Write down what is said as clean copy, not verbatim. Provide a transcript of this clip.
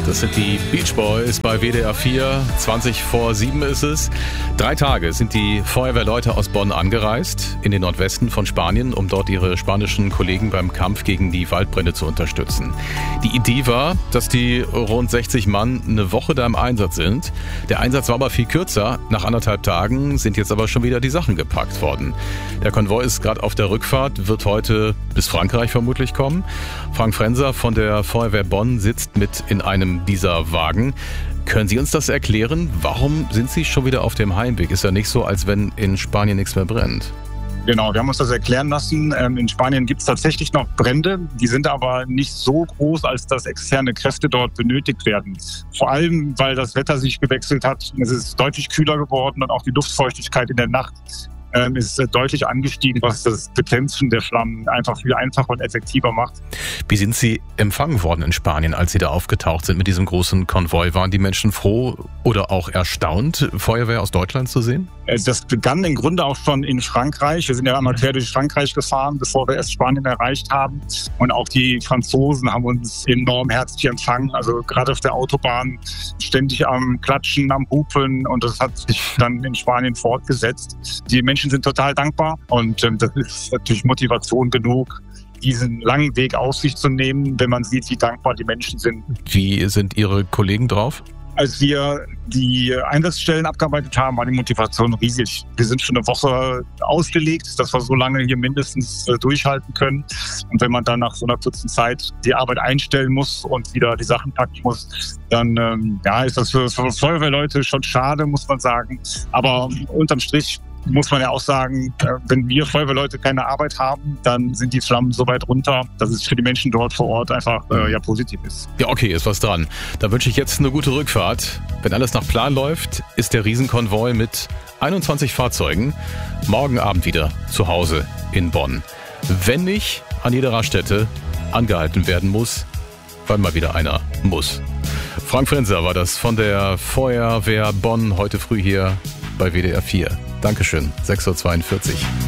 Das sind die Beach Boys bei WDR 4. 20 vor 7 ist es. 3 Tage sind die Feuerwehrleute aus Bonn angereist, in den Nordwesten von Spanien, um dort ihre spanischen Kollegen beim Kampf gegen die Waldbrände zu unterstützen. Die Idee war, dass die rund 60 Mann eine Woche da im Einsatz sind. Der Einsatz war aber viel kürzer. Nach 1,5 Tagen sind jetzt aber schon wieder die Sachen gepackt worden. Der Konvoi ist gerade auf der Rückfahrt, wird heute bis Frankreich vermutlich kommen. Frank Frenzer von der Feuerwehr Bonn sitzt mit in einem dieser Wagen. Können Sie uns das erklären? Warum sind Sie schon wieder auf dem Heimweg? Ist ja nicht so, als wenn in Spanien nichts mehr brennt. Genau, wir haben uns das erklären lassen. In Spanien gibt es tatsächlich noch Brände. Die sind aber nicht so groß, als dass externe Kräfte dort benötigt werden. Vor allem, weil das Wetter sich gewechselt hat. Es ist deutlich kühler geworden und auch die Luftfeuchtigkeit in der Nacht ist deutlich angestiegen, was das Bekämpfen der Flammen einfach viel einfacher und effektiver macht. Wie sind Sie empfangen worden in Spanien, als Sie da aufgetaucht sind mit diesem großen Konvoi? Waren die Menschen froh oder auch erstaunt, Feuerwehr aus Deutschland zu sehen? Das begann im Grunde auch schon in Frankreich. Wir sind ja einmal quer durch Frankreich gefahren, bevor wir erst Spanien erreicht haben. Und auch die Franzosen haben uns enorm herzlich empfangen. Also gerade auf der Autobahn ständig am Klatschen, am Hupen. Und das hat sich dann in Spanien fortgesetzt. Die Menschen sind total dankbar. Und das ist natürlich Motivation genug, diesen langen Weg auf sich zu nehmen, wenn man sieht, wie dankbar die Menschen sind. Wie sind Ihre Kollegen drauf? Als wir die Einsatzstellen abgearbeitet haben, war die Motivation riesig. Wir sind schon eine Woche ausgelegt, dass wir so lange hier mindestens durchhalten können. Und wenn man dann nach so einer kurzen Zeit die Arbeit einstellen muss und wieder die Sachen packen muss, dann ist das für Feuerwehrleute schon schade, muss man sagen. Aber unterm Strich muss man ja auch sagen, wenn wir Feuerwehrleute keine Arbeit haben, dann sind die Flammen so weit runter, dass es für die Menschen dort vor Ort einfach positiv ist. Ja, okay, ist was dran. Da wünsche ich jetzt eine gute Rückfahrt. Wenn alles nach Plan läuft, ist der Riesenkonvoi mit 21 Fahrzeugen morgen Abend wieder zu Hause in Bonn. Wenn nicht an jeder Raststätte angehalten werden muss, weil mal wieder einer muss. Frank Frenzer war das von der Feuerwehr Bonn heute früh hier bei WDR 4. Dankeschön, 6:42 Uhr.